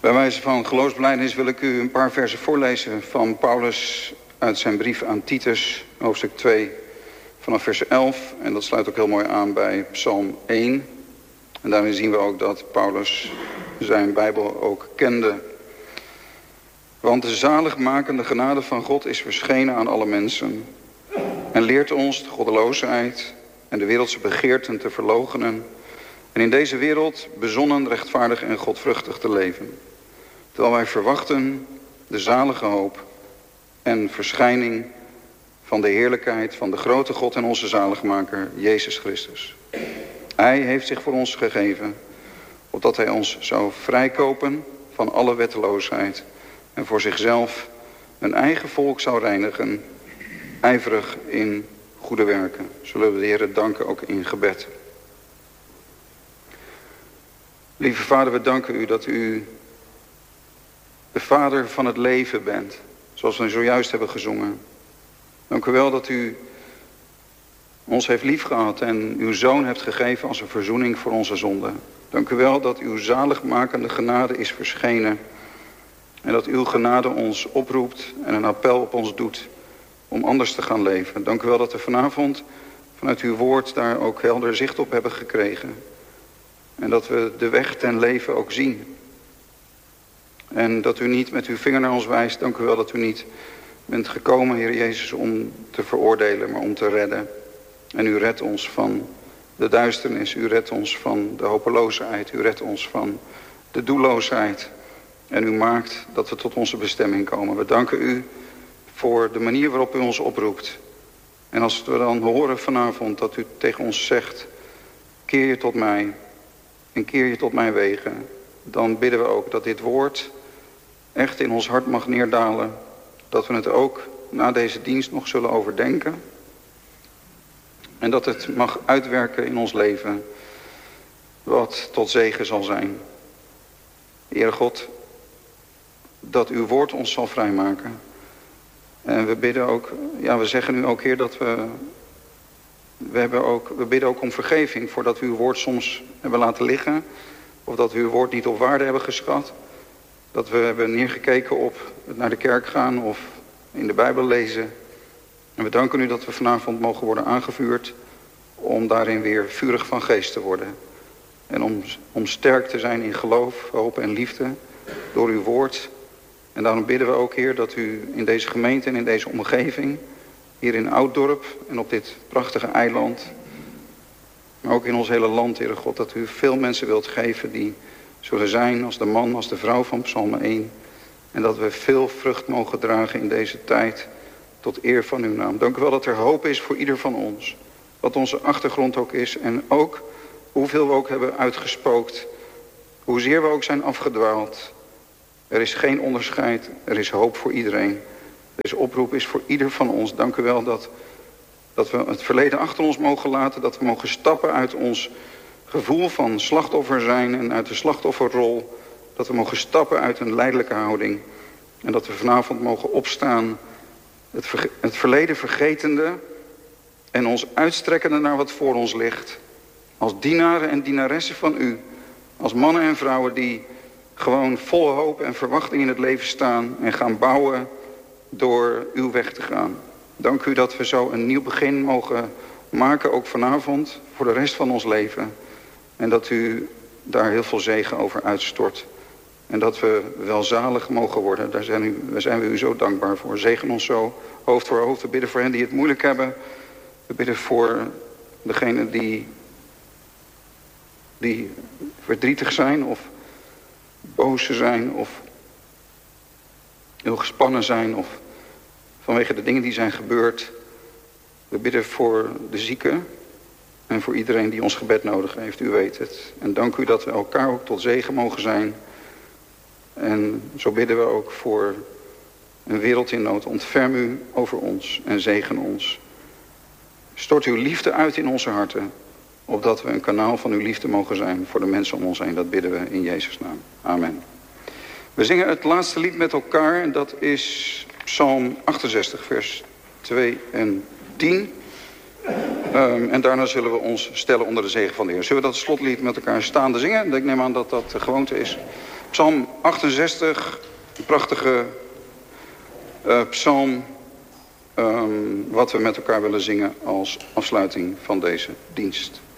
Bij wijze van geloofsbelijdenis wil ik u een paar versen voorlezen van Paulus uit zijn brief aan Titus, hoofdstuk 2, vanaf vers 11. En dat sluit ook heel mooi aan bij Psalm 1. En daarin zien we ook dat Paulus zijn Bijbel ook kende. Want de zaligmakende genade van God is verschenen aan alle mensen. En leert ons de goddeloosheid en de wereldse begeerten te verloochenen. En in deze wereld bezonnen, rechtvaardig en godvruchtig te leven. Terwijl wij verwachten de zalige hoop en verschijning van de heerlijkheid van de grote God en onze zaligmaker, Jezus Christus. Hij heeft zich voor ons gegeven, opdat hij ons zou vrijkopen van alle wetteloosheid en voor zichzelf een eigen volk zou reinigen, ijverig in goede werken. Zullen we de Heer danken ook in gebed. Lieve Vader, we danken u dat u de Vader van het leven bent, zoals we zojuist hebben gezongen. Dank u wel dat u ons heeft liefgehad en uw Zoon hebt gegeven als een verzoening voor onze zonden. Dank u wel dat uw zaligmakende genade is verschenen en dat uw genade ons oproept en een appel op ons doet om anders te gaan leven. Dank u wel dat we vanavond vanuit uw woord daar ook helder zicht op hebben gekregen. En dat we de weg ten leven ook zien. En dat u niet met uw vinger naar ons wijst. Dank u wel dat u niet bent gekomen, Heer Jezus, om te veroordelen, maar om te redden. En u redt ons van de duisternis. U redt ons van de hopeloosheid. U redt ons van de doelloosheid. En u maakt dat we tot onze bestemming komen. We danken u voor de manier waarop u ons oproept. En als we dan horen vanavond dat u tegen ons zegt: keer je tot mij en keer je tot mijn wegen. Dan bidden we ook dat dit woord echt in ons hart mag neerdalen. Dat we het ook na deze dienst nog zullen overdenken. En dat het mag uitwerken in ons leven. Wat tot zegen zal zijn. Heere God, dat uw woord ons zal vrijmaken. En we bidden ook, ja, we zeggen nu ook, Heer, dat we bidden ook om vergeving voordat we uw woord soms hebben laten liggen. Of dat we uw woord niet op waarde hebben geschat. Dat we hebben neergekeken op het naar de kerk gaan of in de Bijbel lezen. En we danken u dat we vanavond mogen worden aangevuurd om daarin weer vurig van geest te worden. En om sterk te zijn in geloof, hoop en liefde door uw woord. En daarom bidden we ook, Heer, dat u in deze gemeente en in deze omgeving, hier in Ouddorp en op dit prachtige eiland, maar ook in ons hele land, Heere God, dat u veel mensen wilt geven die zullen zijn als de man, als de vrouw van Psalm 1. En dat we veel vrucht mogen dragen in deze tijd tot eer van uw naam. Dank u wel dat er hoop is voor ieder van ons. Wat onze achtergrond ook is en ook hoeveel we ook hebben uitgespookt. Hoezeer we ook zijn afgedwaald. Er is geen onderscheid, er is hoop voor iedereen. Deze oproep is voor ieder van ons. Dank u wel dat we het verleden achter ons mogen laten. Dat we mogen stappen uit ons gevoel van slachtoffer zijn en uit de slachtofferrol. Dat we mogen stappen uit een lijdelijke houding. En dat we vanavond mogen opstaan, het verleden vergetende en ons uitstrekkende naar wat voor ons ligt. Als dienaren en dienaressen van u. Als mannen en vrouwen die gewoon vol hoop en verwachting in het leven staan en gaan bouwen door uw weg te gaan. Dank u dat we zo een nieuw begin mogen maken, ook vanavond, voor de rest van ons leven. En dat u daar heel veel zegen over uitstort. En dat we welzalig mogen worden. Daar zijn we u zo dankbaar voor. Zegen ons zo, hoofd voor hoofd. We bidden voor hen die het moeilijk hebben. We bidden voor degenen die verdrietig zijn of boos zijn of heel gespannen zijn of vanwege de dingen die zijn gebeurd. We bidden voor de zieken en voor iedereen die ons gebed nodig heeft. U weet het. En dank u dat we elkaar ook tot zegen mogen zijn. En zo bidden we ook voor een wereld in nood. Ontferm u over ons en zegen ons. Stort uw liefde uit in onze harten, opdat we een kanaal van uw liefde mogen zijn voor de mensen om ons heen. Dat bidden we in Jezus' naam. Amen. We zingen het laatste lied met elkaar en dat is Psalm 68, vers 2 en 10. En daarna zullen we ons stellen onder de zegen van de Heer. Zullen we dat slotlied met elkaar staande zingen? Ik neem aan dat dat de gewoonte is. Psalm 68, een prachtige psalm. Wat we met elkaar willen zingen als afsluiting van deze dienst.